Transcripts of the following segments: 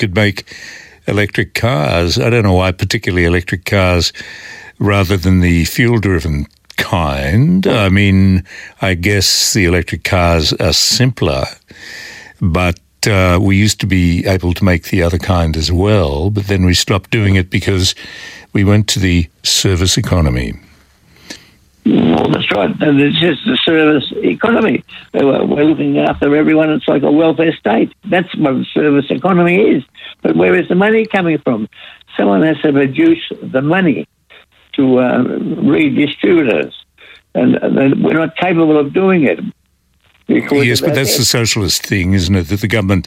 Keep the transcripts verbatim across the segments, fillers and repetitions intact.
could make electric cars. I don't know why particularly electric cars rather than the fuel-driven kind. I mean, I guess the electric cars are simpler, but uh, we used to be able to make the other kind as well, but then we stopped doing it because we went to the service economy. Well, that's right. And it's just the service economy. We're looking after everyone. It's like a welfare state. That's what a service economy is. But where is the money coming from? Someone has to produce the money to uh, redistribute it. And, and we're not capable of doing it. Yes, but that's the socialist thing, isn't it? That the government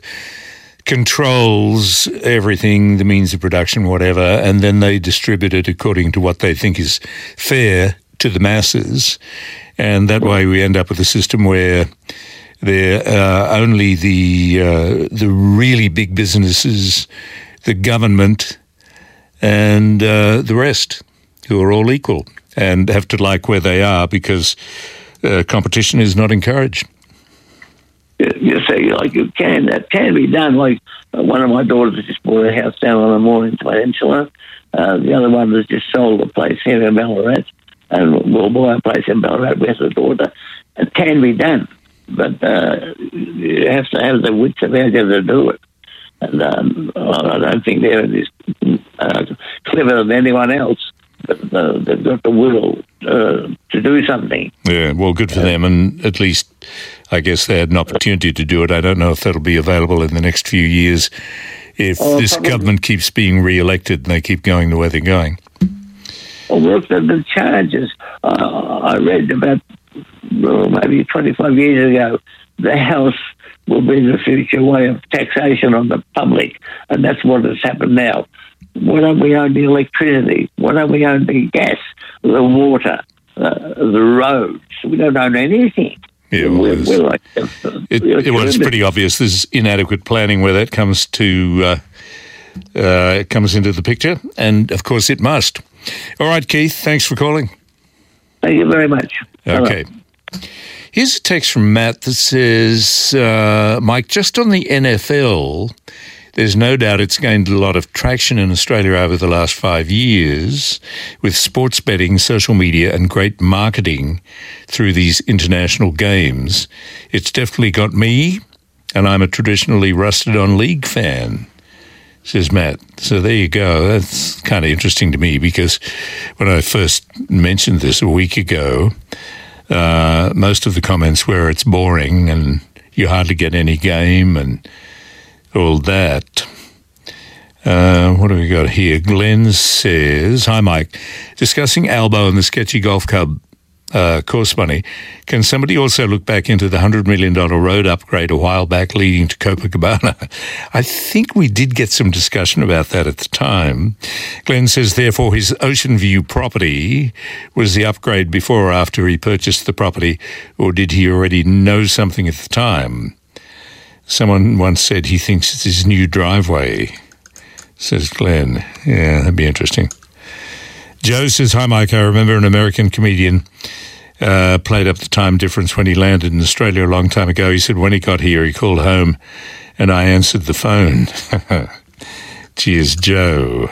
controls everything, the means of production, whatever, and then they distribute it according to what they think is fair to the masses, and that way we end up with a system where there are only the uh, the really big businesses, the government, and uh, the rest, who are all equal and have to like where they are because uh, competition is not encouraged. You say, like, you can, that can be done. Like, uh, one of my daughters just bought a house down on the Mornington Peninsula. Uh, the other one has just sold a place here in Ballarat. And we'll buy a place in Ballarat with the daughter. It can be done, but uh, you have to have the wits about you to do it. And um, I don't think they're as uh, clever than anyone else, but uh, they've got the will uh, to do something. Yeah, well, good for them. And at least, I guess, they had an opportunity to do it. I don't know if that'll be available in the next few years if oh, this probably. government keeps being re-elected and they keep going the way they're going. Well, look at the charges. Uh, I read about well, maybe twenty-five years ago, the House will be the future way of taxation on the public, and that's what has happened now. Why don't we own the electricity? Why don't we own the gas, the water, uh, the roads? We don't own anything. Yeah, well, we're, we're like, uh, it, it, well, it's pretty obvious there's inadequate planning where that comes to uh, uh, it comes into the picture, and of course it must. All right, Keith, thanks for calling. Thank you very much. Okay. Hello. Here's a text from Matt that says, uh, Mike, just on the N F L, there's no doubt it's gained a lot of traction in Australia over the last five years with sports betting, social media and great marketing through these international games. It's definitely got me, and I'm a traditionally rusted-on league fan, says Matt. So there you go. That's kind of interesting to me because when I first mentioned this a week ago, uh, most of the comments were it's boring and you hardly get any game and all that. Uh, what have we got here? Glenn says, hi, Mike. Discussing Albo and the sketchy golf club uh, course money, can somebody also look back into the one hundred million dollars road upgrade a while back leading to Copacabana? I think we did get some discussion about that at the time. Glenn says, therefore, his Ocean View property was the upgrade before or after he purchased the property, or did he already know something at the time? Someone once said he thinks it's his new driveway, says Glenn. Yeah, that'd be interesting. Joe says, hi, Mike. I remember an American comedian uh, played up the time difference when he landed in Australia a long time ago. He said when he got here, he called home and I answered the phone. Cheers, Joe.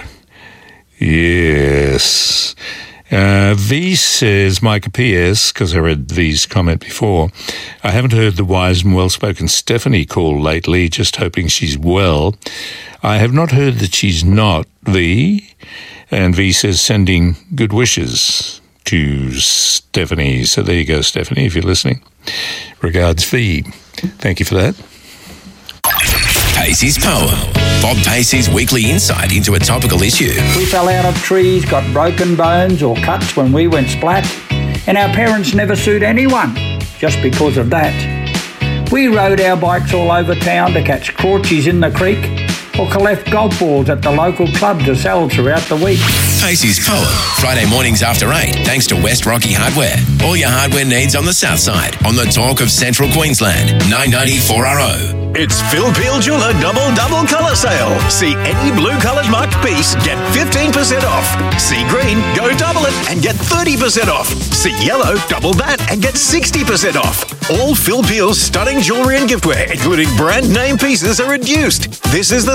Yes. Uh, V says, Mike, a P S, because I read V's comment before. I haven't heard the wise and well-spoken Stephanie call lately, just hoping she's well. I have not heard that she's not, V. And V says, sending good wishes to Stephanie. So there you go, Stephanie, if you're listening. Regards, V. Thank you for that. Pacey's Poem. Bob Pacey's weekly insight into a topical issue. We fell out of trees, got broken bones or cuts when we went splat, and our parents never sued anyone just because of that. We rode our bikes all over town to catch crawchies in the creek or collect golf balls at the local club to sell throughout the week. Pacey's Poem, Friday mornings after eight, thanks to West Rocky Hardware. All your hardware needs on the south side, on the talk of Central Queensland, nine ninety-four R O. It's Phil Peel Jeweller Double Double Colour Sale. See any blue coloured marked piece, get fifteen percent off. See green, go double it and get thirty percent off. See yellow, double that and get sixty percent off. All Phil Peel's stunning jewellery and giftware, including brand name pieces, are reduced. This is the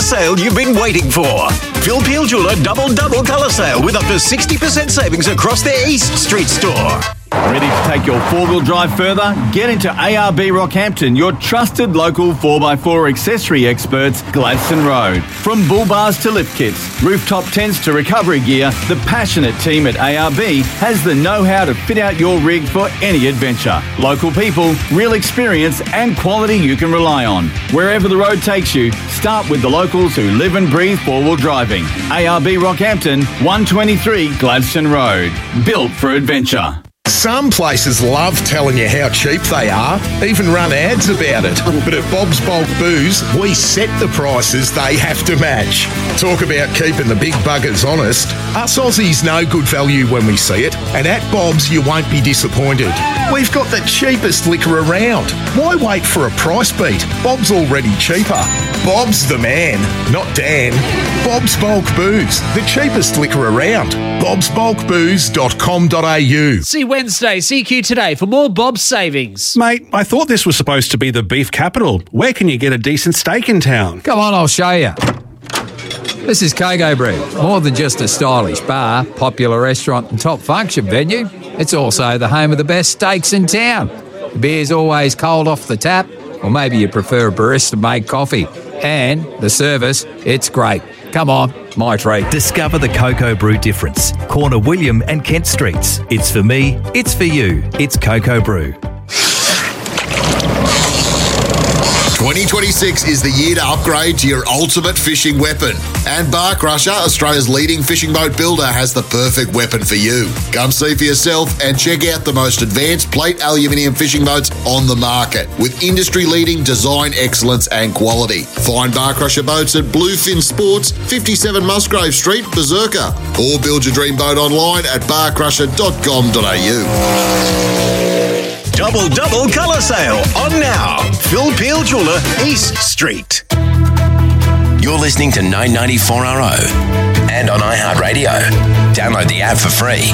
sale you've been waiting for. Phil Peel Jeweller Double Double Colour Sale with up to sixty percent savings across their East Street store. Ready to take your four-wheel drive further? Get into A R B Rockhampton, your trusted local four by four accessory experts, Gladstone Road. From bull bars to lift kits, rooftop tents to recovery gear, the passionate team at A R B has the know-how to fit out your rig for any adventure. Local people, real experience and quality you can rely on. Wherever the road takes you, start with the locals who live and breathe four-wheel driving. A R B Rockhampton, one twenty-three Gladstone Road. Built for adventure. Some places love telling you how cheap they are, even run ads about it. But at Bob's Bulk Booze, we set the prices they have to match. Talk about keeping the big buggers honest. Us Aussies know good value when we see it, and at Bob's you won't be disappointed. We've got the cheapest liquor around. Why wait for a price beat? Bob's already cheaper. Bob's the man, not Dan. Bob's Bulk Booze, the cheapest liquor around. bobs bulk booze dot com dot a u. See Wednesday, C Q Today for more Bob's savings. Mate, I thought this was supposed to be the beef capital. Where can you get a decent steak in town? Come on, I'll show you. This is Coco Brew. More than just a stylish bar, popular restaurant and top function venue, it's also the home of the best steaks in town. The beer's always cold off the tap, or maybe you prefer a barista-made coffee. And the service, it's great. Come on, my treat. Discover the Coco Brew difference. Corner William and Kent Streets. It's for me, it's for you. It's Coco Brew. twenty twenty-six is the year to upgrade to your ultimate fishing weapon. And Bar Crusher, Australia's leading fishing boat builder, has the perfect weapon for you. Come see for yourself and check out the most advanced plate aluminium fishing boats on the market with industry-leading design excellence and quality. Find Bar Crusher boats at Bluefin Sports, fifty-seven Musgrave Street, Berserker, or build your dream boat online at bar crusher dot com dot a u. Double Double Colour Sale on now. Phil Peel Jeweller, East Street. You're listening to nine ninety-four R O and on iHeartRadio. Download the app for free.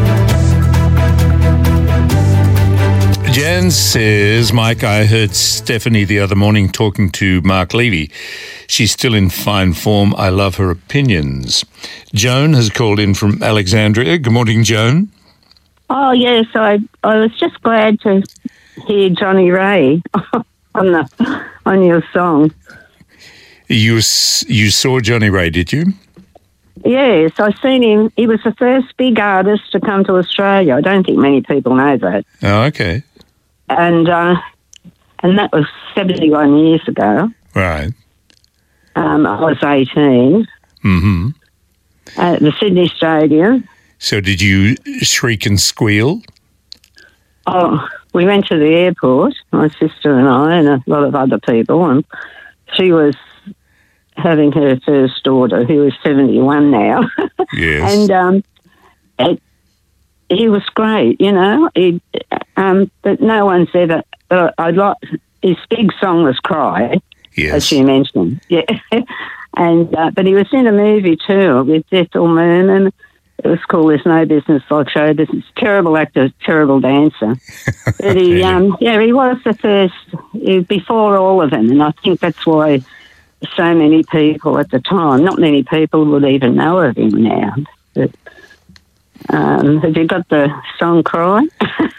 Jan says, Mike, I heard Stephanie the other morning talking to Mark Levy. She's still in fine form. I love her opinions. Joan has called in from Alexandria. Good morning, Joan. Oh, yes, I I was just glad to hear Johnny Ray on the on your song. You you saw Johnny Ray, did you? Yes, I seen him. He was the first big artist to come to Australia. I don't think many people know that. Oh, okay. And uh, and that was seventy-one years ago. Right. Um, I was eighteen. Mm-hmm. At the Sydney Stadium. So did you shriek and squeal? Oh, we went to the airport, my sister and I, and a lot of other people, and she was having her first daughter, who is seventy-one now. Yes. And um, it, he was great, you know. He, um, but no one's ever. Uh, I like his big song was "Cry," yes, as you mentioned. Yeah, and uh, but he was in a movie too with Ethel Merman. It was called "There's No Business Like Show Business." Terrible actor, terrible dancer. But he, um, yeah, he was the first he, before all of them, and I think that's why so many people at the time, not many people would even know of him now. But, um, have you got the song "Cry"?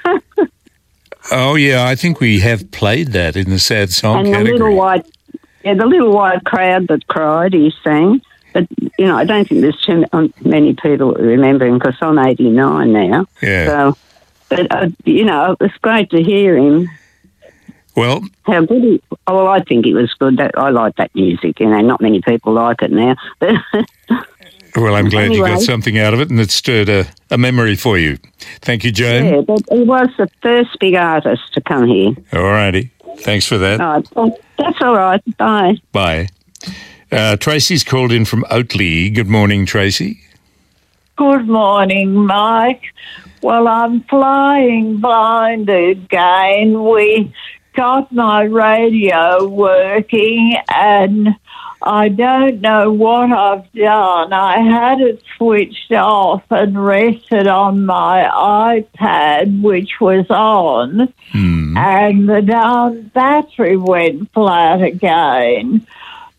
Oh yeah, I think we have played that in the sad song and category. the little white, yeah, the little white crowd that cried. He sang. But, you know, I don't think there's too many people that remember him because I'm eighty-nine now. Yeah. So, but, uh, you know, it was great to hear him. Well, how good he... Oh, well, I think he was good. That, I like that music, you know. Not many people like it now. But well, I'm glad anyway, you got something out of it and it stirred a, a memory for you. Thank you, Joan. Yeah, but he was the first big artist to come here. All righty. Thanks for that. All right. Well, that's all right. Bye. Bye. Uh, Tracy's called in from Oatley. Good morning, Tracy. Good morning, Mike. Well, I'm flying blind again. We got my radio working and I don't know what I've done. I had it switched off and rested on my iPad, which was on, hmm. and the darn battery went flat again.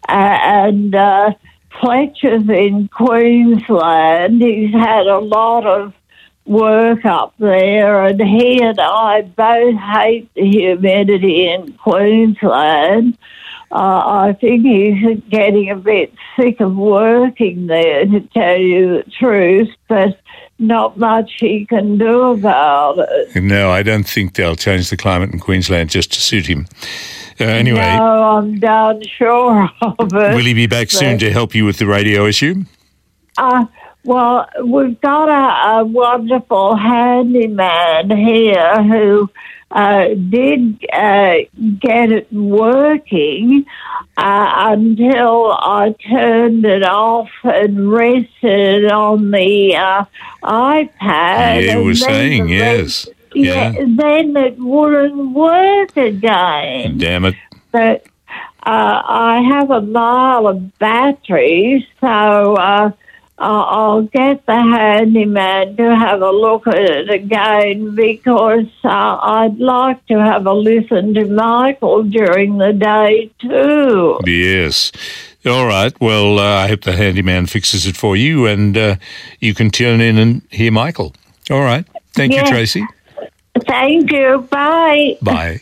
and uh, Fletcher's in Queensland. He's had a lot of work up there, and he and I both hate the humidity in Queensland. Uh, I think he's getting a bit sick of working there, to tell you the truth, but not much he can do about it. No, I don't think they'll change the climate in Queensland just to suit him. Uh, anyway. No, I'm done sure of it. Will he be back soon but, to help you with the radio issue? Uh, well, we've got a, a wonderful handyman here who uh, did uh, get it working uh, until I turned it off and rested on the uh, iPad. Yeah, you were saying, yes. Yeah, Yeah. then it wouldn't work again. Damn it. But uh, I have a mile of batteries, so uh, I'll get the handyman to have a look at it again, because uh, I'd like to have a listen to Michael during the day too. Yes. All right. Well, uh, I hope the handyman fixes it for you, and uh, you can tune in and hear Michael. All right. Thank Yes. you, Tracy. Thank you. Bye. Bye.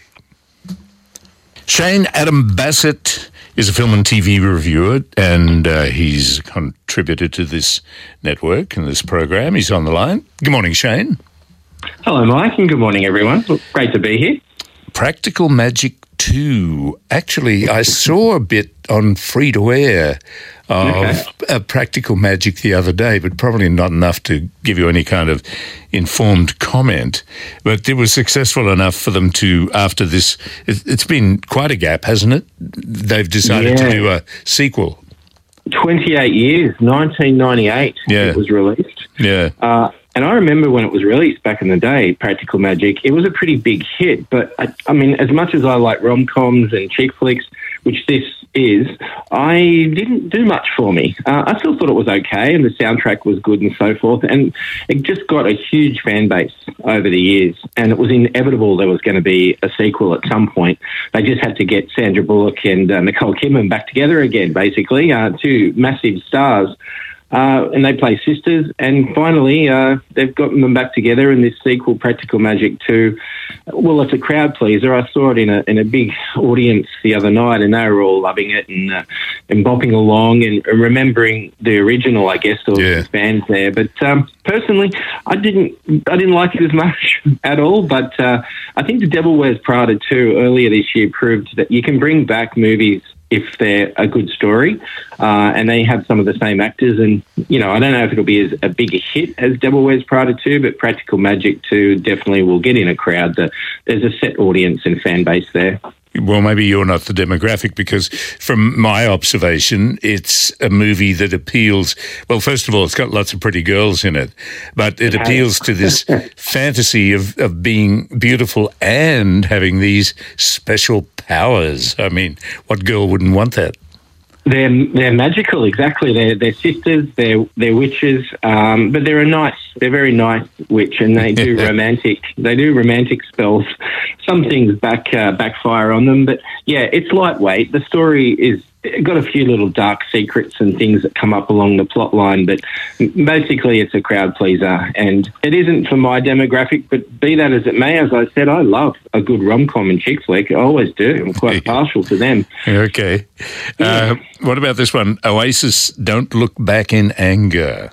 Shane Adam Bassett is a film and T V reviewer, and uh, he's contributed to this network and this program. He's on the line. Good morning, Shane. Hello, Mike, and good morning, everyone. Great to be here. Practical Magic two. Actually, I saw a bit on free to air of Okay. uh, Practical Magic the other day, but probably not enough to give you any kind of informed comment. But it was successful enough for them to, after this, it, it's been quite a gap, hasn't it? They've decided Yeah. to do a sequel. twenty-eight years, nineteen ninety-eight, Yeah. it was released. Yeah. Uh, and I remember when it was released back in the day, Practical Magic, it was a pretty big hit. But, I, I mean, as much as I like rom-coms and chick flicks, which this is, I didn't do much for me. Uh, I still thought it was okay, and the soundtrack was good and so forth. And it just got a huge fan base over the years. And it was inevitable there was going to be a sequel at some point. They just had to get Sandra Bullock and uh, Nicole Kidman back together again, basically, uh, two massive stars. Uh, and they play sisters, and finally uh, they've gotten them back together in this sequel, Practical Magic two. Well, it's a crowd pleaser. I saw it in a in a big audience the other night, and they were all loving it and uh, and bopping along and remembering the original. I guess there was some fans there, but um, personally, I didn't I didn't like it as much at all. But uh, I think The Devil Wears Prada two earlier this year proved that you can bring back movies if they're a good story, uh, and they have some of the same actors. And, you know, I don't know if it'll be as a big a hit as Devil Wears Prada two, but Practical Magic two definitely will get in a crowd. That there's a set audience and fan base there. Well, maybe you're not the demographic, because from my observation, it's a movie that appeals. Well, first of all, it's got lots of pretty girls in it, but it appeals to this fantasy of, of being beautiful and having these special powers. I mean, what girl wouldn't want that? They're they're magical, exactly. They're they're sisters. They're they're witches, um, but they're a nice. They're very nice witch, and they do romantic. They do romantic spells. Some things back uh, backfire on them, but yeah, it's lightweight. The story is got a few little dark secrets and things that come up along the plot line, but basically it's a crowd pleaser, and it isn't for my demographic. But be that as it may, as I said, I love a good rom-com and chick flick. I always do. I'm quite partial to them. Okay. Uh, what about this one? Oasis, Don't Look Back in Anger.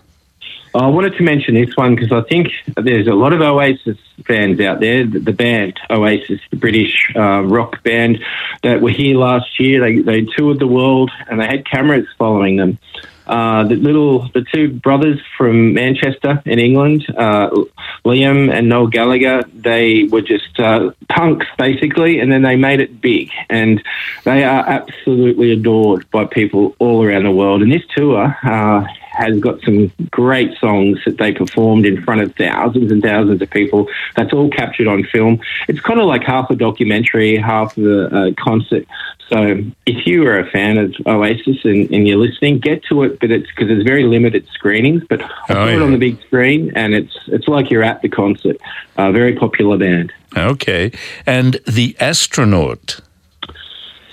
I wanted to mention this one because I think there's a lot of Oasis fans out there. The, the band Oasis, the British uh, rock band that were here last year, they, they toured the world and they had cameras following them. Uh, the little, the two brothers from Manchester in England, uh, Liam and Noel Gallagher, they were just uh, punks basically, and then they made it big, and they are absolutely adored by people all around the world. And this tour uh, has got some great songs that they performed in front of thousands and thousands of people. That's all captured on film. It's kind of like half a documentary, half a uh, concert. So if you are a fan of Oasis and, and you're listening, get to it, but it's because there's very limited screenings. But I Oh, saw it yeah. on the big screen, and it's it's like you're at the concert. A very popular band. Okay. And The Astronaut.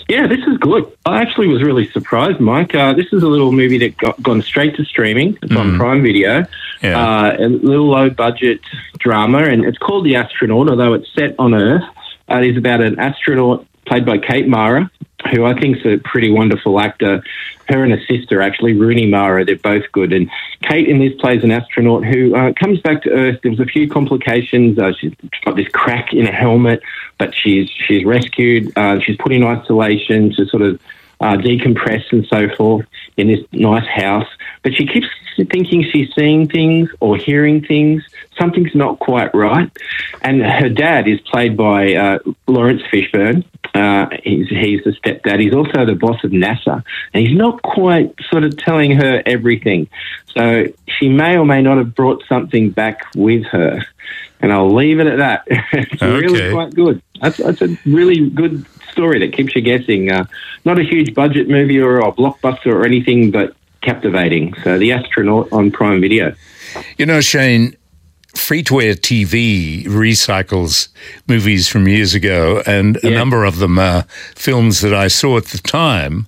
Yeah, this is good. I actually was really surprised, Mike. Uh, this is a little movie that got gone straight to streaming. It's on Prime Video. Yeah. Uh, a little low-budget drama, and it's called The Astronaut, although it's set on Earth. Uh, it is about an astronaut played by Kate Mara, who I think is a pretty wonderful actor. Her and her sister, actually, Rooney Mara, they're both good. And Kate in this plays an astronaut who uh, comes back to Earth. There was a few complications. Uh, she's got this crack in her helmet, but she's she's rescued. Uh, she's put in isolation to sort of uh, decompress and so forth in this nice house. But she keeps thinking she's seeing things or hearing things. Something's not quite right. And her dad is played by uh, Lawrence Fishburne. Uh, he's, he's the stepdad. He's also the boss of NASA. And he's not quite sort of telling her everything. So she may or may not have brought something back with her. And I'll leave it at that. It's Okay. really quite good. That's, that's a really good story that keeps you guessing. Uh, not a huge budget movie or a blockbuster or anything, but captivating. So The Astronaut on Prime Video. You know, Shane, free-to-air T V recycles movies from years ago, and a number of them are films that I saw at the time,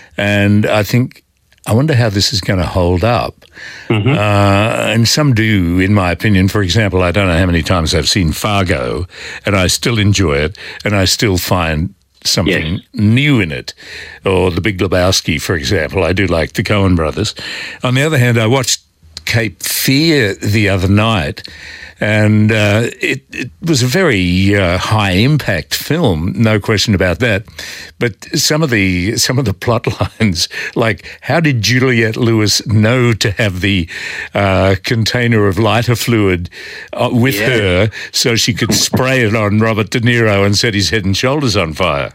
and I think, I wonder how this is going to hold up. Mm-hmm. Uh, and some do, in my opinion. For example, I don't know how many times I've seen Fargo, and I still enjoy it, and I still find something Yes. new in it. Or The Big Lebowski, for example. I do like the Coen brothers. On the other hand, I watched Cape Fear the other night, and uh, it, it was a very uh, high-impact film, no question about that. But some of the some of the plot lines, like how did Juliette Lewis know to have the uh, container of lighter fluid uh, with Yeah. her so she could spray it on Robert De Niro and set his head and shoulders on fire?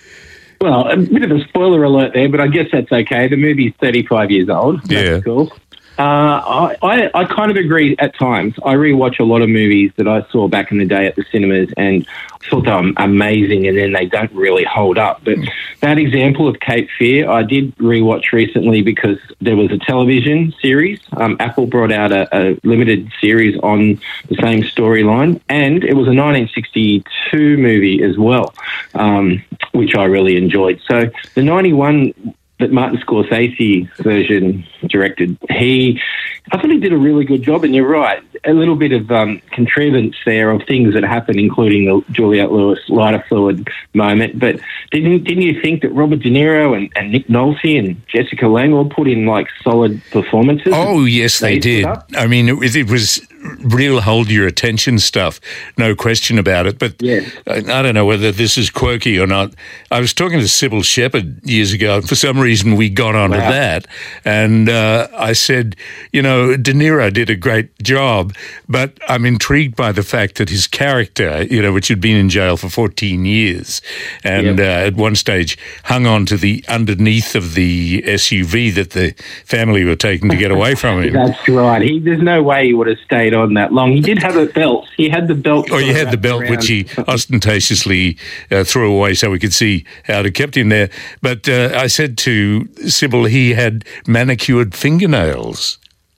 Well, a bit of a spoiler alert there, but I guess that's okay. The movie's thirty-five years old. That's Yeah. cool. Uh, I, I, I kind of agree at times. I rewatch a lot of movies that I saw back in the day at the cinemas and thought they were amazing, and then they don't really hold up. But that example of Cape Fear, I did rewatch recently because there was a television series. Um, Apple brought out a, a limited series on the same storyline, and it was a nineteen sixty-two movie as well, um, which I really enjoyed. So the ninety-one that Martin Scorsese version directed, he, I thought he did a really good job. And you're right, a little bit of um, contrivance there of things that happened, including the Juliette Lewis lighter fluid moment. But didn't didn't you think that Robert De Niro and, and Nick Nolte and Jessica Lange all put in like solid performances? Oh, yes, they did. I mean, it, it was real hold your attention stuff, no question about it. But yes. I, I don't know whether this is quirky or not. I was talking to Sybil Shepherd years ago, and for some reason we got onto Wow. that. And uh, I said, you know, De Niro did a great job, but I'm intrigued by the fact that his character, you know, which had been in jail for fourteen years, and Yep. uh, at one stage hung on to the underneath of the S U V that the family were taking to get away from him. That's right. He, there's no way he would have stayed on that long. He did have a belt. He had the belt. Oh, sort you of had the wrapped belt, around. which he ostentatiously uh, threw away so we could see how it kept him there. But uh, I said to Sybil he had manicured fingernails.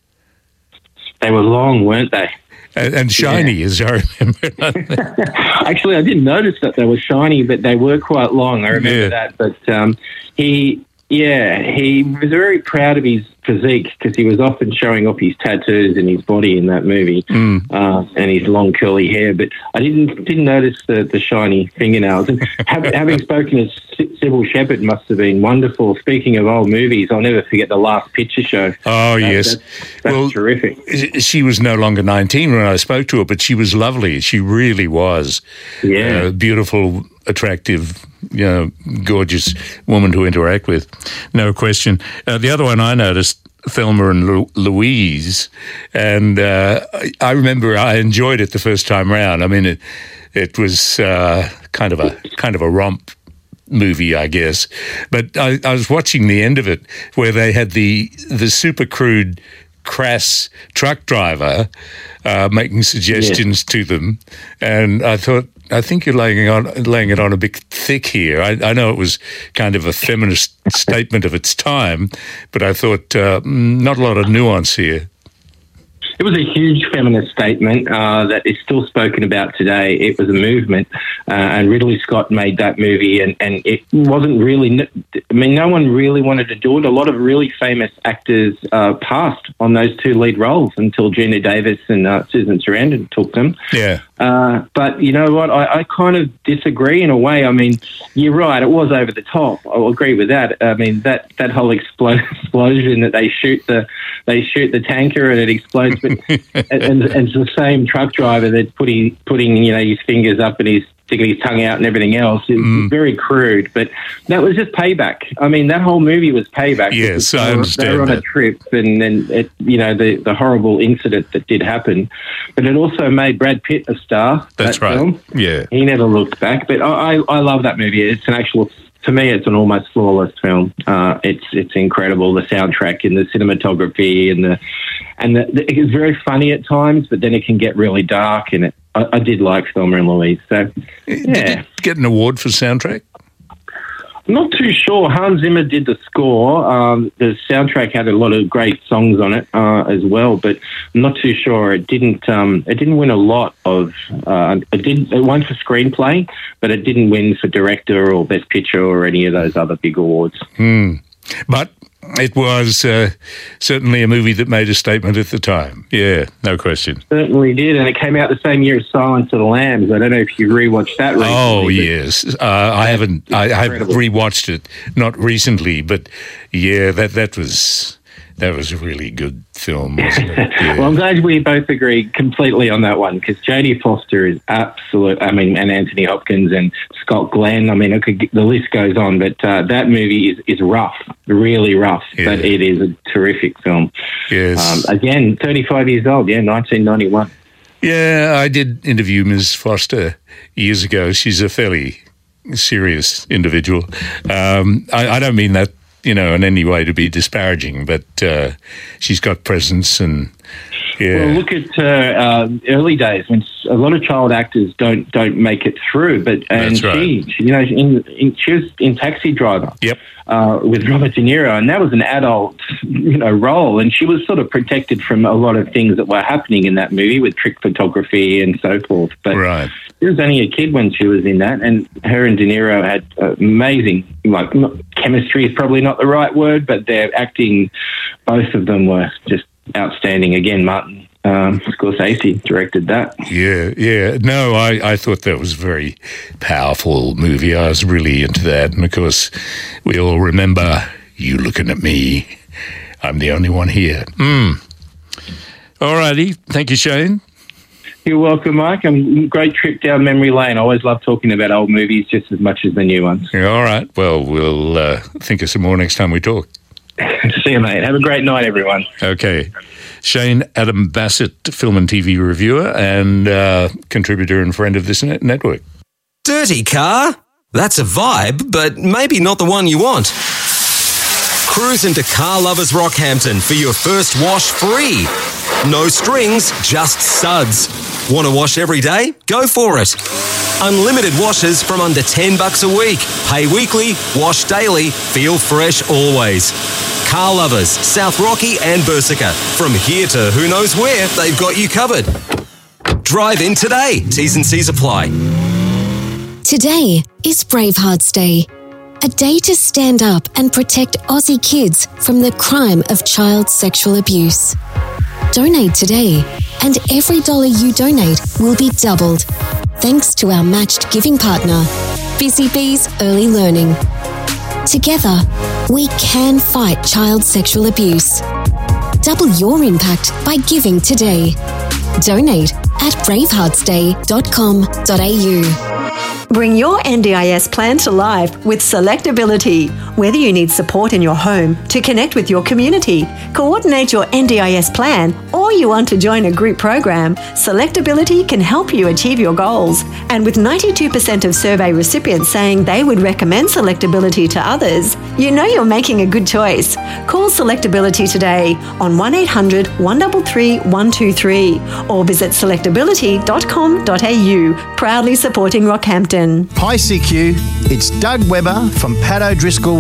They were long, weren't they? And, and shiny, as I remember. Actually, I didn't notice that they were shiny, but they were quite long. I remember Yeah. that. But um, he, yeah, he was very proud of his physique because he was often showing off his tattoos and his body in that movie, Mm. uh, and his long curly hair. But I didn't didn't notice the, the shiny fingernails. And have, having spoken to Sy- Sybil Shepherd must have been wonderful. Speaking of old movies, I'll never forget The Last Picture Show. Oh, That- yes. That's, that's Well, terrific. She was no longer nineteen when I spoke to her, but she was lovely. She really was. Yeah. Uh, beautiful, attractive, you know, gorgeous woman to interact with. No question. Uh, the other one I noticed, Thelma and Lu- Louise, and uh, I, I remember I enjoyed it the first time round. I mean, it it was uh, kind of a kind of a romp movie, I guess. But I, I was watching the end of it where they had the the super crude, crass truck driver uh, making suggestions to them, and I thought, I think you're laying on laying it on a bit thick here. I, I know it was kind of a feminist statement of its time, but I thought uh, not a lot of nuance here. it was a huge feminist statement uh, that is still spoken about today. It was a movement, uh, and Ridley Scott made that movie, and, and it wasn't really, I mean, no one really wanted to do it. A lot of really famous actors uh, passed on those two lead roles until Gina Davis and uh, Susan Sarandon took them. Yeah. Uh, but you know what? I, I kind of disagree in a way. I mean, you're right. It was over the top. I'll agree with that. I mean, that, that whole explo- explosion that they shoot the they shoot the tanker and it explodes, but and, and it's the same truck driver that's putting putting you know his fingers up and he's sticking his tongue out and everything else. It's mm. very crude, but that was just payback. I mean, that whole movie was payback. Yes, I they understand. They were on that. a trip, and then it, you know the the horrible incident that did happen, but it also made Brad Pitt a star. That's that right. Film. Yeah, he never looked back. But I, I I love that movie. It's an actual. To me, it's an almost flawless film. Uh, it's it's incredible. The soundtrack and the cinematography and the and the, the, it's very funny at times, but then it can get really dark. And it, I, I did like Thelma and Louise. So yeah, did it get an award for soundtrack? I'm not too sure. Hans Zimmer did the score. Um, the soundtrack had a lot of great songs on it uh, as well, but I'm not too sure. It didn't. Um, it didn't win a lot of. Uh, it did. It won for screenplay, but it didn't win for director or best picture or any of those other big awards. Hmm. But it was uh, certainly a movie that made a statement at the time. Yeah, no question. Certainly did, and it came out the same year as Silence of the Lambs. I don't know if you rewatched that recently. Oh, yes. Uh, I haven't. I, I have rewatched it, not recently, but yeah, that that was that was a really good film, wasn't it? Yeah. Well, I'm glad we both agree completely on that one, because Jodie Foster is absolute. I mean, and Anthony Hopkins and Scott Glenn. I mean, it could, the list goes on, but uh, that movie is, is rough, really rough, yeah. But it is a terrific film. Yes. Um, again, thirty-five years old, yeah, nineteen ninety-one. Yeah, I did interview Miz Foster years ago. She's a fairly serious individual. Um, I, I don't mean that, you know, in any way to be disparaging, but uh, she's got presence and, yeah. Well, look at uh, uh, early days when a lot of child actors don't don't make it through, but and That's right. she, she, you know, in, in, she was in Taxi Driver. Yep. Uh, with Robert De Niro, and that was an adult, you know, role, and she was sort of protected from a lot of things that were happening in that movie with trick photography and so forth. But right. she was only a kid when she was in that, and her and De Niro had uh, amazing, like, not, chemistry is probably not the right word, but their acting, both of them were just outstanding. Again, Martin um, Scorsese directed that. Yeah, yeah. No, I, I thought that was a very powerful movie. I was really into that. And, of course, we all remember You Looking at Me. I'm the only one here. Mm. All righty. Thank you, Shane. You're welcome, Mike. Um, great trip down memory lane. I always love talking about old movies just as much as the new ones. Yeah, all right. Well, we'll uh, think of some more next time we talk. See you, mate. Have a great night, everyone. Okay. Shane Adam Bassett, film and T V reviewer and uh, contributor and friend of this net- network. Dirty car? That's a vibe, but maybe not the one you want. Cruise into Car Lovers Rockhampton for your first wash free. No strings, just suds. Want to wash every day? Go for it. Unlimited washes from under ten bucks a week. Pay weekly, wash daily, feel fresh always. Car Lovers, South Rocky and Bersica. From here to who knows where, they've got you covered. Drive in today. T's and C's apply. Today is Bravehearts Day, a day to stand up and protect Aussie kids from the crime of child sexual abuse. Donate today, and every dollar you donate will be doubled, thanks to our matched giving partner, Busy Bees Early Learning. Together, we can fight child sexual abuse. Double your impact by giving today. Donate at bravehearts day dot com dot a u. Bring your N D I S plan to life with Selectability. Whether you need support in your home, to connect with your community, coordinate your N D I S plan, or you want to join a group program, Selectability can help you achieve your goals. And with ninety-two percent of survey recipients saying they would recommend Selectability to others, you know you're making a good choice. Call Selectability today on one eight hundred, one three three, one two three or visit selectability dot com dot a u, proudly supporting Rockhampton. Hi C Q, it's Doug Webber from Pat O'Driscoll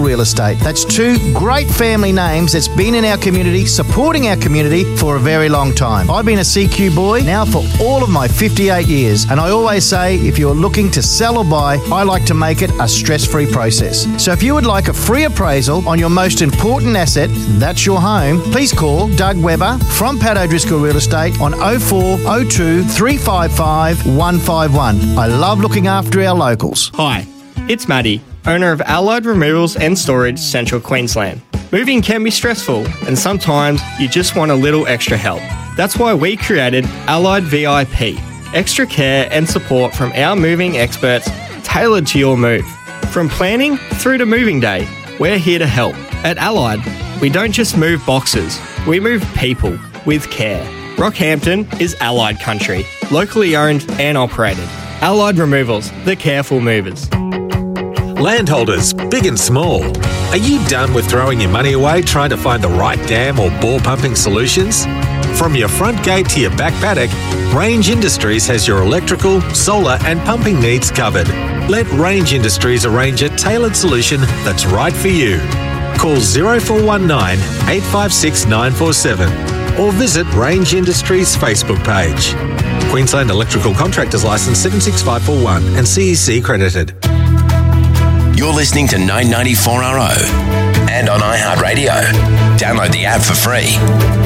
Real Estate. That's two great family names that's been in our community, supporting our community for a very long time. I've been a C Q boy now for all of my fifty-eight years, and I always say if you're looking to sell or buy, I like to make it a stress-free process. So if you would like a free appraisal on your most important asset, that's your home, please call Doug Webber from Pat O'Driscoll Real Estate on oh four oh two, three five five, one five one. I love looking after our locals. Hi, it's Maddie, owner of Allied Removals and Storage, Central Queensland. Moving can be stressful, and sometimes you just want a little extra help. That's why we created Allied V I P, extra care and support from our moving experts tailored to your move. From planning through to moving day, we're here to help. At Allied, we don't just move boxes, we move people with care. Rockhampton is Allied country, locally owned and operated. Allied Removals, the careful movers. Landholders, big and small, are you done with throwing your money away trying to find the right dam or bore pumping solutions? From your front gate to your back paddock, Range Industries has your electrical, solar and pumping needs covered. Let Range Industries arrange a tailored solution that's right for you. Call oh four one nine, eight five six, nine four seven or visit Range Industries Facebook page. Queensland Electrical Contractors Licence seven six five four one and C E C credited. You're listening to nine ninety-four R O and on iHeartRadio. Download the app for free.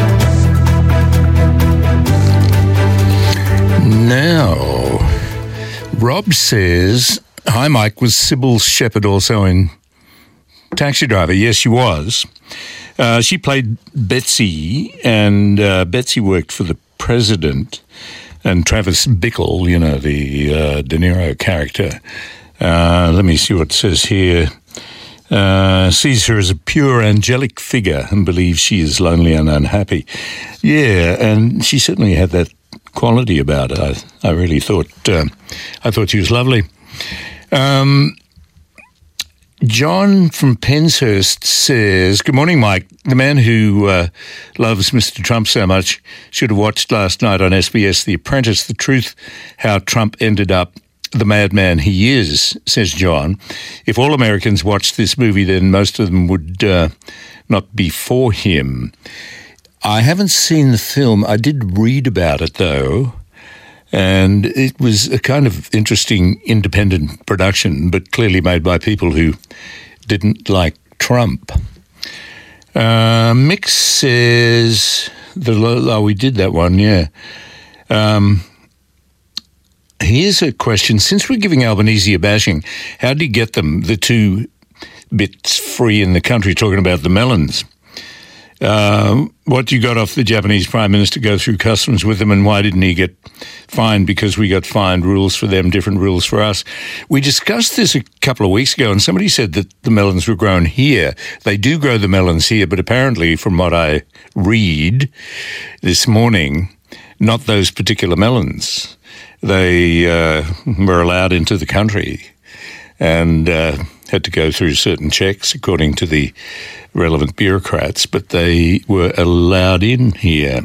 Now, Rob says, hi Mike, was Sybil Shepherd also in Taxi Driver? Yes, she was. Uh, she played Betsy, and uh, Betsy worked for the president, and Travis Bickle, you know, the uh, De Niro character. Uh, let me see what it says here. Uh, sees her as a pure angelic figure and believes she is lonely and unhappy. Yeah, and she certainly had that quality about her. I, I really thought, uh, I thought she was lovely. Um, John from Penshurst says, good morning, Mike. The man who uh, loves Mister Trump so much should have watched last night on S B S The Apprentice, The Truth, how Trump ended up the madman he is, says John. If all Americans watched this movie, then most of them would uh, not be for him. I haven't seen the film. I did read about it, though, and it was a kind of interesting independent production, but clearly made by people who didn't like Trump. Uh, Mick says, the, oh, we did that one, yeah. Um, here's a question. Since we're giving Albanese a bashing, how do you get them, the two bits free in the country, talking about the melons? Uh, what you got off the Japanese Prime Minister go through customs with them, and why didn't he get fined? Because we got fined, rules for them, different rules for us. We discussed this a couple of weeks ago, and somebody said that the melons were grown here. They do grow the melons here, but apparently, from what I read this morning, not those particular melons. They uh, were allowed into the country and uh, had to go through certain checks according to the relevant bureaucrats, but they were allowed in here.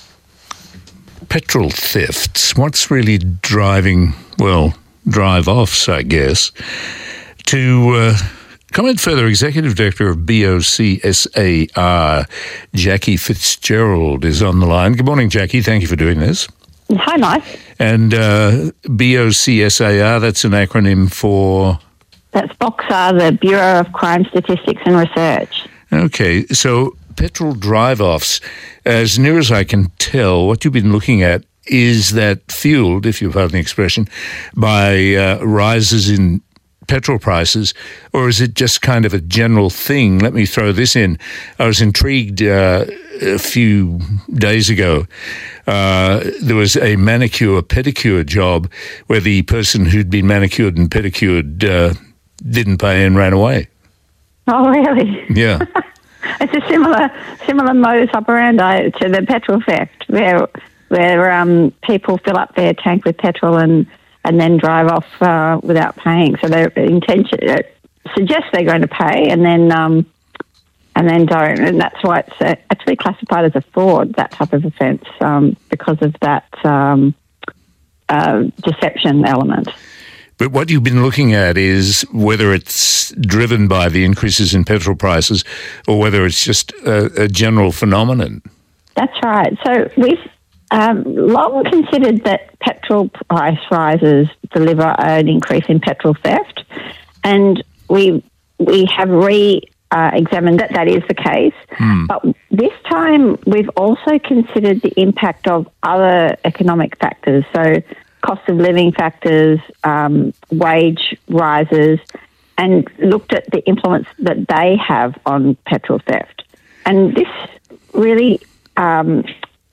Petrol thefts. What's really driving, well, drive-offs, I guess. To uh, comment further, Executive Director of B O C S A R, Jackie Fitzgerald, is on the line. Good morning, Jackie. Thank you for doing this. Hi, Mike. And uh, B O C S A R, that's an acronym for? That's BOXAR, the Bureau of Crime Statistics and Research. Okay, so petrol drive-offs, as near as I can tell, what you've been looking at is that fueled, if you pardon the expression, by uh, rises in petrol prices, or is it just kind of a general thing? Let me throw this in. I was intrigued uh, a few days ago. Uh, there was a manicure pedicure job where the person who'd been manicured and pedicured uh, didn't pay and ran away. Oh, really? Yeah. It's a similar similar modus operandi to the petrol theft, where where um, people fill up their tank with petrol and, and then drive off uh, without paying. So their intention uh, suggests they're going to pay and then um, and then don't, and that's why it's uh, actually classified as a fraud, that type of offence, um, because of that um, uh, deception element. But what you've been looking at is whether it's driven by the increases in petrol prices or whether it's just a, a general phenomenon. That's right. So we've um, long considered that petrol price rises deliver an increase in petrol theft, and we we have re uh, examined that that is the case. Hmm. But this time we've also considered the impact of other economic factors, so cost of living factors, um, wage rises, and looked at the influence that they have on petrol theft. And this really, um,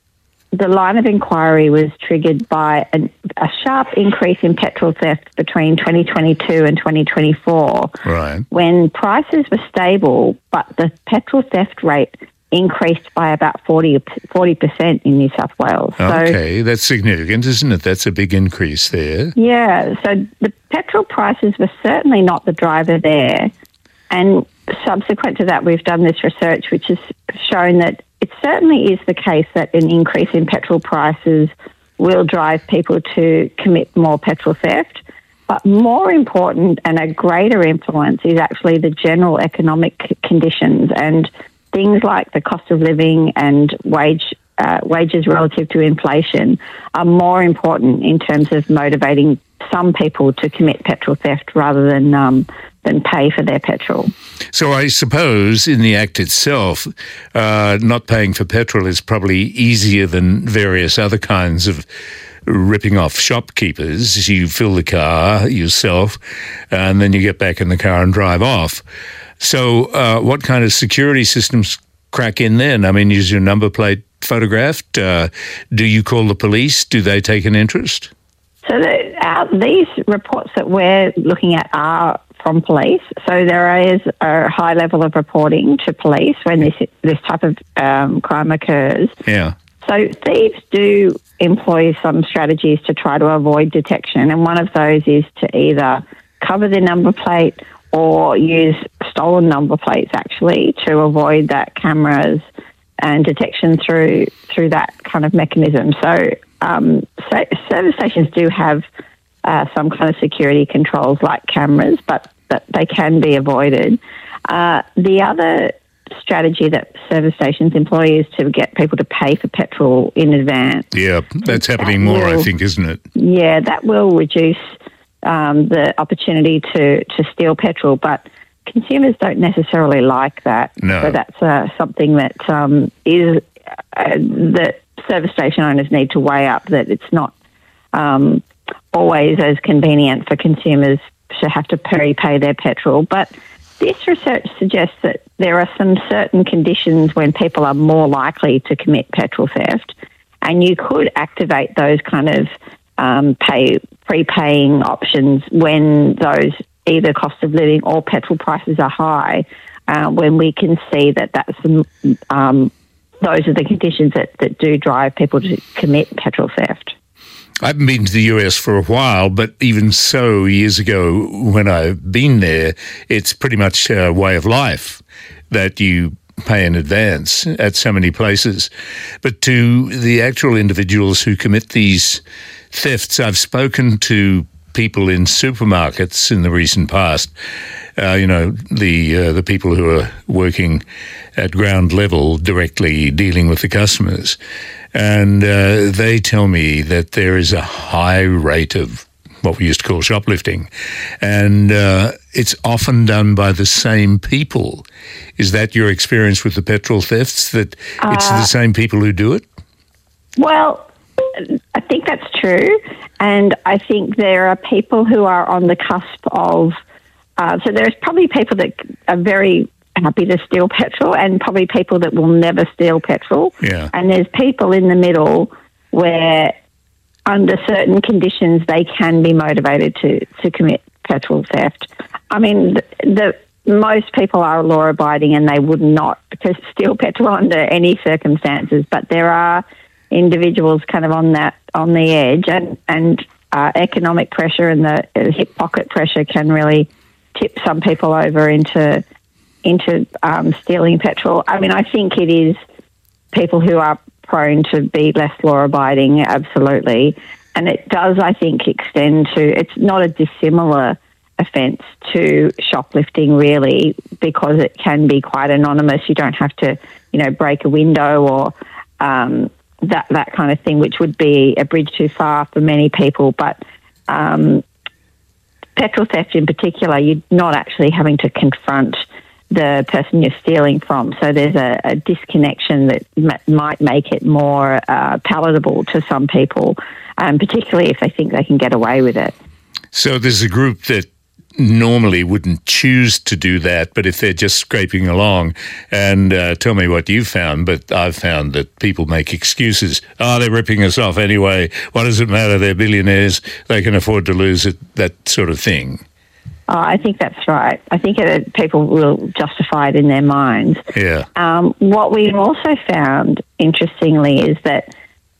the line of inquiry was triggered by an, a sharp increase in petrol theft between twenty twenty-two and twenty twenty-four, right, when prices were stable, but the petrol theft rate increased by about forty percent in New South Wales. Okay, so, that's significant, isn't it? That's a big increase there. Yeah, so the petrol prices were certainly not the driver there. And subsequent to that, we've done this research which has shown that it certainly is the case that an increase in petrol prices will drive people to commit more petrol theft. But more important and a greater influence is actually the general economic conditions, and things like the cost of living and wage uh, wages relative to inflation are more important in terms of motivating some people to commit petrol theft rather than um, than pay for their petrol. So I suppose in the act itself, uh, not paying for petrol is probably easier than various other kinds of ripping off shopkeepers. You fill the car yourself and then you get back in the car and drive off. So uh, what kind of security systems crack in then? I mean, is your number plate photographed? Uh, do you call the police? Do they take an interest? So the, uh, these reports that we're looking at are from police. So there is a high level of reporting to police when this this type of um, crime occurs. Yeah. So thieves do employ some strategies to try to avoid detection, and one of those is to either cover their number plate or use stolen number plates actually to avoid that cameras and detection through through that kind of mechanism. So, um, so service stations do have uh, some kind of security controls like cameras, but, but they can be avoided. Uh, the other strategy that service stations employ is to get people to pay for petrol in advance. Yeah, that's happening that more, will, I think, isn't it? Yeah, that will reduce um, the opportunity to, to steal petrol, but consumers don't necessarily like that. No. So that's uh, something that um, is uh, that service station owners need to weigh up, that it's not um, always as convenient for consumers to have to prepay their petrol. But this research suggests that there are some certain conditions when people are more likely to commit petrol theft, and you could activate those kind of um, pay prepaying options when those either cost of living or petrol prices are high, uh, when we can see that that's um, those are the conditions that, that do drive people to commit petrol theft. I haven't been to the U S for a while, but even so, years ago when I've been there, it's pretty much a way of life that you pay in advance at so many places. But to the actual individuals who commit these thefts, I've spoken to people in supermarkets in the recent past, uh, you know, the uh, the people who are working at ground level directly dealing with the customers. And uh, they tell me that there is a high rate of what we used to call shoplifting. And uh, it's often done by the same people. Is that your experience with the petrol thefts, that it's Uh, the same people who do it? Well, I think that's true. And I think there are people who are on the cusp of, uh, so there's probably people that are very happy to steal petrol and probably people that will never steal petrol. Yeah. And there's people in the middle where under certain conditions they can be motivated to, to commit petrol theft. I mean, the, the most people are law-abiding and they would not steal petrol under any circumstances, but there are individuals kind of on that on the edge, and and uh, economic pressure and the uh, hip pocket pressure can really tip some people over into into um, stealing petrol. I mean, I think it is people who are prone to be less law abiding, absolutely, and it does, I think, extend to, it's not a dissimilar offence to shoplifting, really, because it can be quite anonymous. You don't have to, you know, break a window or um, that that kind of thing, which would be a bridge too far for many people. But um, petrol theft in particular, you're not actually having to confront the person you're stealing from. So there's a, a disconnection that m- might make it more uh, palatable to some people, um, particularly if they think they can get away with it. So there's a group that normally wouldn't choose to do that, but if they're just scraping along, and uh, tell me what you've found, but I've found that people make excuses. Oh, they're ripping us off anyway. What does it matter? They're billionaires. They can afford to lose it, that sort of thing. Oh, I think that's right. I think it, people will justify it in their minds. Yeah. Um, what we've also found, interestingly, is that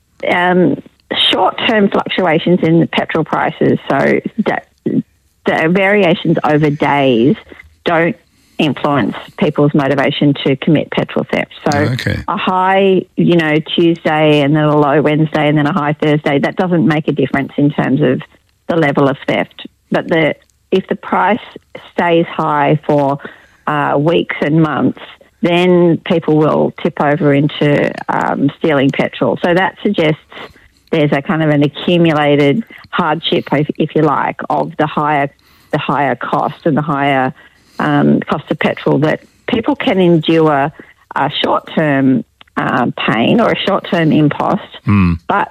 um, short-term fluctuations in the petrol prices, so that the variations over days, don't influence people's motivation to commit petrol theft. So okay. a high, you know, Tuesday and then a low Wednesday and then a high Thursday, that doesn't make a difference in terms of the level of theft. But the if the price stays high for uh, weeks and months, then people will tip over into um, stealing petrol. So that suggests there's a kind of an accumulated hardship, if, if you like, of the higher the higher cost and the higher um, cost of petrol, that people can endure a short-term uh, pain or a short-term impost, mm. but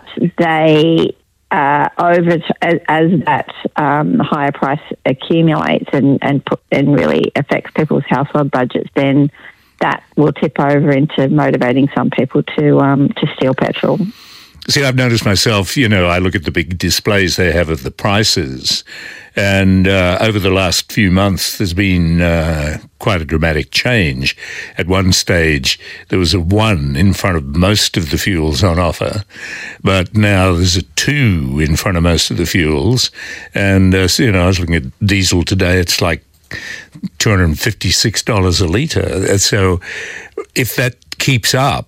they uh, over as, as that um, higher price accumulates and and, put, and really affects people's household budgets, then that will tip over into motivating some people to um, to steal petrol. See, I've noticed myself, you know, I look at the big displays they have of the prices, and uh, over the last few months there's been uh, quite a dramatic change. At one stage there was a one in front of most of the fuels on offer, but now there's a two in front of most of the fuels. And, uh, so, you know, I was looking at diesel today, it's like two hundred fifty-six dollars a litre. So if that keeps up,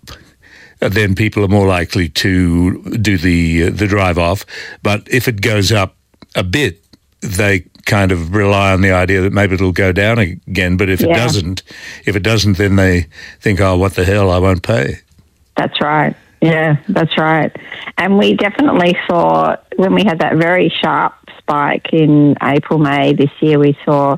then people are more likely to do the uh, the drive off. But if it goes up a bit, they kind of rely on the idea that maybe it'll go down again. But if Yeah. it doesn't, if it doesn't, then they think, oh, what the hell, I won't pay. That's right. Yeah, that's right. And we definitely saw, when we had that very sharp spike in April, May this year, we saw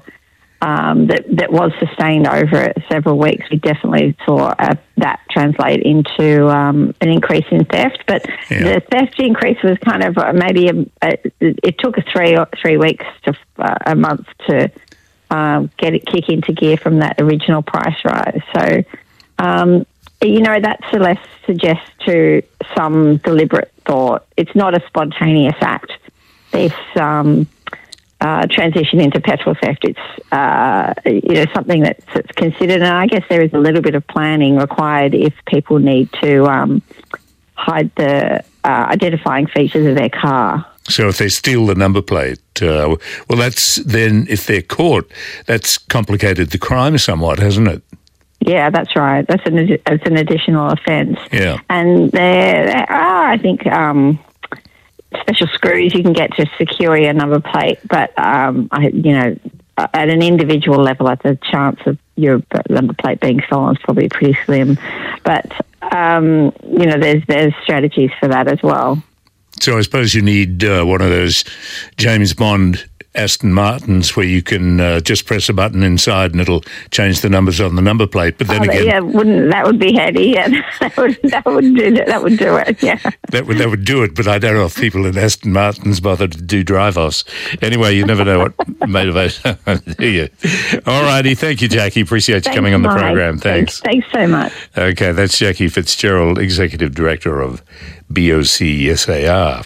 um, that, that was sustained over several weeks. We definitely saw uh, that translate into um, an increase in theft. But Yeah. the theft increase was kind of uh, maybe, a, a, it took us three, or three weeks to uh, a month to um, get it kick into gear from that original price rise. So, um, you know, that less suggests to some deliberate thought. It's not a spontaneous act, this um, uh, transition into petrol theft. It's, uh, you know, something that's, that's considered, and I guess there is a little bit of planning required if people need to um, hide the uh, identifying features of their car. So if they steal the number plate, uh, well, that's then, if they're caught, that's complicated the crime somewhat, hasn't it? Yeah, that's right. That's an it's an additional offence. Yeah. And there, there are, I think, um, special screws you can get to secure your number plate, but um, I, you know, at an individual level, the chance of your number plate being stolen is probably pretty slim. But um, you know, there's there's strategies for that as well. So I suppose you need uh, one of those James Bond Aston Martins where you can uh, just press a button inside and it'll change the numbers on the number plate. But then oh, again, yeah, wouldn't that would be handy? Yeah, that would that would do that would do it. Yeah, that would that would do it. But I don't know if people in Aston Martins bother to do drive-offs. Anyway, you never know what motivates, do you? All righty, thank you, Jackie. Appreciate you Thanks, coming on the Mike. program. Thanks. Thanks so much. Okay, that's Jackie Fitzgerald, Executive Director of B O C S A R.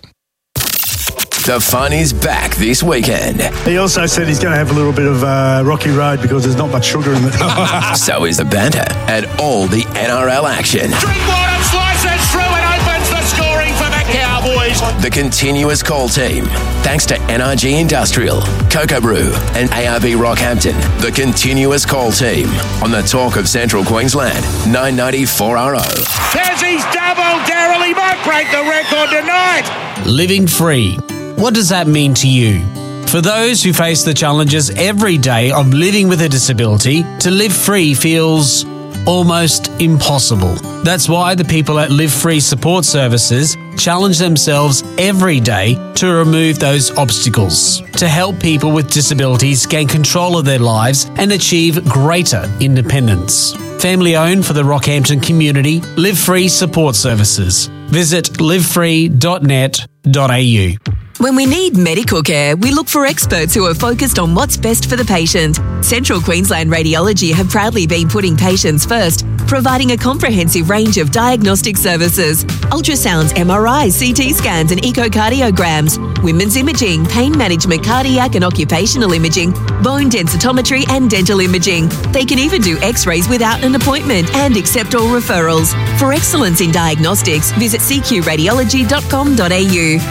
The fun is back this weekend. He also said he's going to have a little bit of uh, rocky road because there's not much sugar in it. So is the banter and all the N R L action. Drinkwater slices through and opens the scoring for the Cowboys. The continuous call team. Thanks to N R G Industrial, Cocoa Brew and A R B Rockhampton. The continuous call team on the Talk of Central Queensland, nine ninety four R O. There's his double. Darrelly might break the record tonight. Living free. What does that mean to you? For those who face the challenges every day of living with a disability, to live free feels almost impossible. That's why the people at Live Free Support Services challenge themselves every day to remove those obstacles, to help people with disabilities gain control of their lives and achieve greater independence. Family owned for the Rockhampton community, Live Free Support Services. Visit live free dot net dot a u. When we need medical care, we look for experts who are focused on what's best for the patient. Central Queensland Radiology have proudly been putting patients first, providing a comprehensive range of diagnostic services: ultrasounds, M R Is, C T scans and echocardiograms, women's imaging, pain management, cardiac and occupational imaging, bone densitometry and dental imaging. They can even do x-rays without an appointment and accept all referrals. For excellence in diagnostics, visit c q radiology dot com dot a u.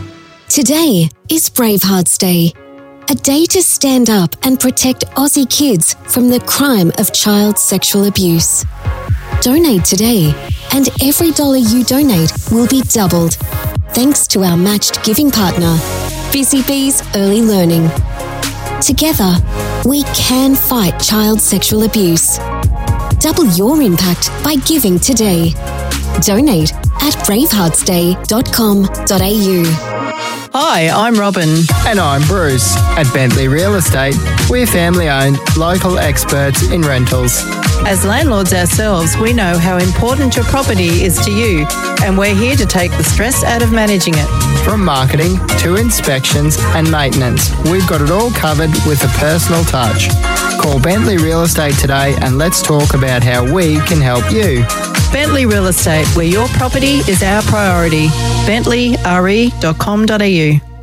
Today is Bravehearts Day, a day to stand up and protect Aussie kids from the crime of child sexual abuse. Donate today, and every dollar you donate will be doubled, thanks to our matched giving partner, Busy Bees Early Learning. Together, we can fight child sexual abuse. Double your impact by giving today. Donate at bravehearts day dot com dot a u. Hi, I'm Robin. And I'm Bruce. At Bentley Real Estate, we're family-owned, local experts in rentals. As landlords ourselves, we know how important your property is to you, and we're here to take the stress out of managing it. From marketing to inspections and maintenance, we've got it all covered with a personal touch. Call Bentley Real Estate today and let's talk about how we can help you. Bentley Real Estate, where your property is our priority. bentley r e dot com dot a u.